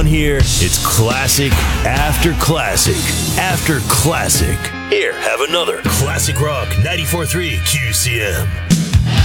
around here, it's classic after classic after classic. Here, have another Classic Rock 94.3 QCM.